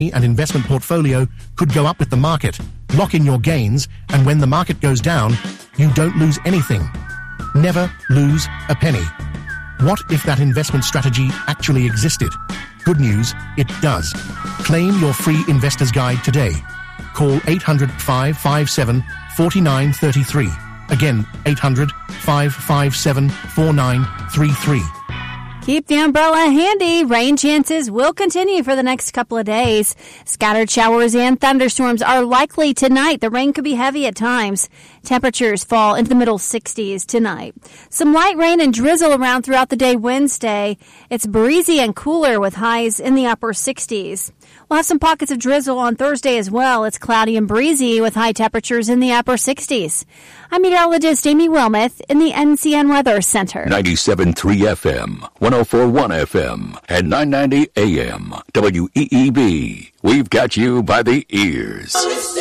and investment portfolio could go up with the market. Lock in your gains, and when the market goes down, you don't lose anything. Never lose a penny. What if that investment strategy actually existed? Good news, it does. Claim your free investor's guide today. Call 800-557-4933. Again, 800-557-4933. Keep the umbrella handy. Rain chances will continue for the next couple of days. Scattered showers and thunderstorms are likely tonight. The rain could be heavy at times. Temperatures fall into the middle 60s tonight. Some light rain and drizzle around throughout the day Wednesday. It's breezy and cooler with highs in the upper 60s. We'll have some pockets of drizzle on Thursday as well. It's cloudy and breezy with high temperatures in the upper 60s. I'm meteorologist Amy Wilmoth in the NCN Weather Center. 97.3 FM, 104.1 FM, and 990 AM. WEEB. We've got you by the ears.